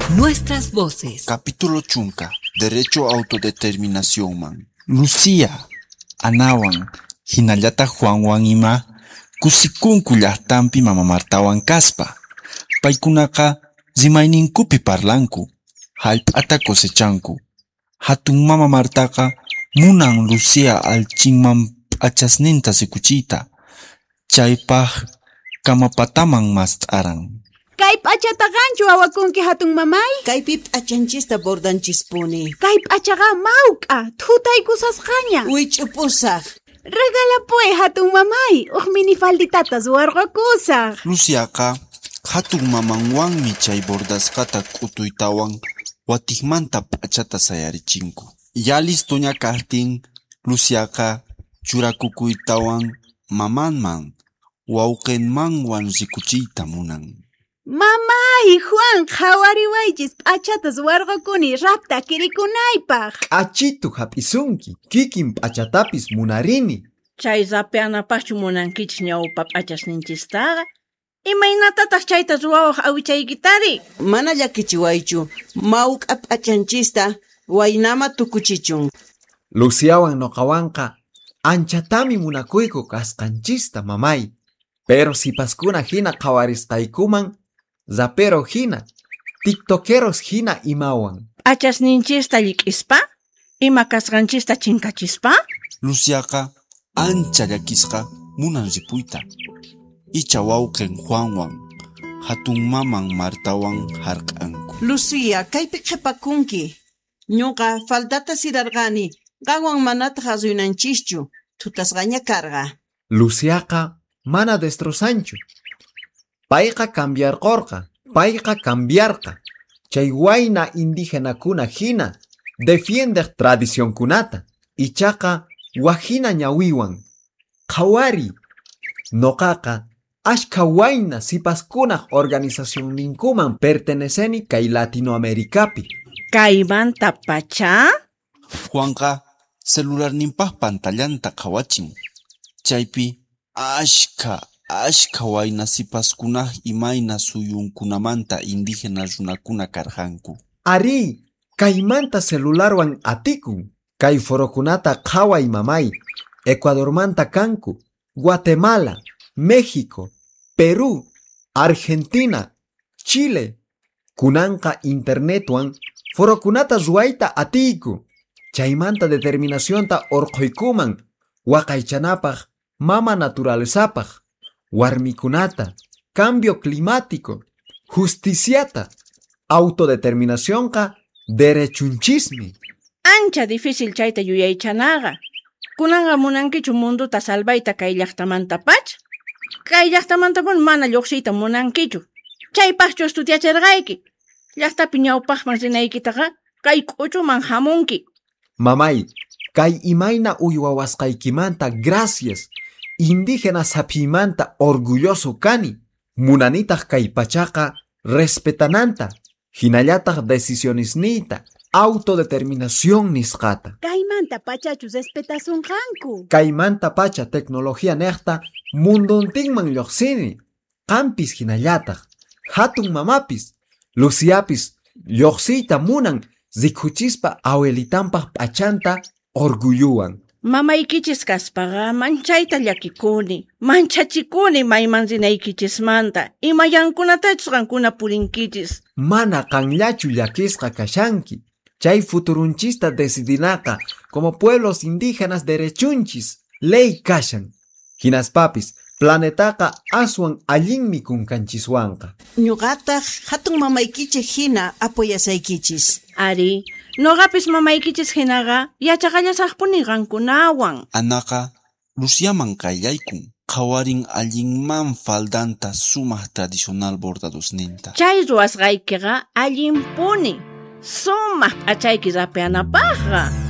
Nuestras voces. Capítulo chunka. Derecho a autodeterminación man. Lucía, Anawan, hinallata Juanwan ima, kusikunku llaqtanpi mama Martawan kaspa. Paykunaqa rimayninkupi parlanku, hallp'ata cosechanku. Hatun mama Martaqa munan Lucía alchinman p'achasninta sikuchiyta. Chaypaq kamapataman mast'aran. Kay p'achata qanchu awakunki hatun mamay? Kaypi p'achanchista bordanchispuni. Kay p'achaqa mawk'a, thutaykusasqaña. Wich'upusaq. Regalapuy hatun mamay, minifalditatas warqakusaq. Luciaqa hatun mamanwanmi chay bordasqata k'utuytawan watikmanta p'achata sayarichinku. Ya listoña kartin Luciaqa churakukuytawan mamanman wawqinmanwan rikuchiyta munan. Mamay, Juan, qhawariwaychis p'achatas warqakuni rapta kirikunaypaq. Achitu hap'isunki, kikin p'achatapis munarini. Chay rapianapaqchu munankichis ñawpa p'achasninchistaqa. Imaynatataq chayta ruwawaq awichaykitari. Mana llakichiwaychu. Mawk'a p'achanchista waynama tukuchichun. Luciawan noqawanqa anchatami munakuyku kasqanchista mamay. Pero sipaskuna hina qhawarisqaykuman, zapero hina, tiktokeros hina imawan. P'achasninchista llik'ispa? Ima kasqanchista chinkachispa? Luciaqa ancha llakisqa munan ripuyta. Icha wawqin Juanwan hatun maman Martawan harq'anku. Lucía, kaypi qhipakunki. Ñuqa faldata sirarqani. Qanwan manataq asunanchischu. Tutasqaña karqa. Luciaqa mana destrozanchu. Payqa cambiarqorqa, payqa cambiarqa. Chay wayna indigenakuna hina defiendeq tradicionkunata. Ichaqa wajina ñawiwan. Qhawari, noqaqa ashka wayna sipaskunaq organización ninkuman perteneceni kay Latinoamericapi. Kaymanta pacha? Juanqa celularninpaq pantallanta qhawachin. Chaypi ashka wayna sipaskunaq imayna suyunkunamanta indígena runakuna karqanku. Ari, kaymanta celularwan atikun. Kay forokunata qhaway mamay. Ecuadormanta kanku, Guatemala, México, Perú, Argentina, Chile. Kunanqa internetwan forokunata ruwayta atiku. Chaymanta determinacionta orquykuman waqaychanapaq mama naturalezapaq, warmikunata, cambio climático, justiciata, autodeterminacionqa derechunchismi. Ancha difícil chayta yuyaychanaqa. Kunanqa munankichu munduta salvayta kay llaqtamanta pach? Kay llaqtamantapun mana lluqsiyta munankichu. Chaypaqchu estudiachirqayki. Llaqtapi ñawpaqman rinaykitaqa kay k'uchuman hamunki. Mamay, kay imayna uywawasqaykimanta gracias. Indígena sapimanta orgulloso kani. Munanitaq kay pachaqa respetananta. Hinallataq decisionisniyta, autodeterminación nisqata. Kaymanta pachachus respetasunqanku. Kaymanta pacha tecnología neqta munduntinman lluqsini. Qampis hinallataq, hatun mamapis, Luciapis lluqsiyta munan rikhuchispa awelitanpaq p'achanta orgulluwan. Mamaykichis kaspaqa manchayta llakikuni. Manchachikuni mayman rinaykichismanta. Imayankunatachus qankuna purinkichis. Mana qanllachu llakisqa kashanki. Chay futurunchista decidinaqa como pueblos indígenas derechunchis ley kashan. Hinaspapis planetaqa aswan allinmi kunkanchiswanqa. Ñuqataq hatun mamaykichik hina apoyasaykichis. Ari, noqapis mamaykichis hinaqa yachaqallasaqpuni qankunawan. Anaqa Luciaman qallaykun. Qhawarin allinman faldanta sumaq tradicional bordadosninta. Chay ruwasqaykiqa allinpuni. Sumaq p'achayki rapianapaqqa.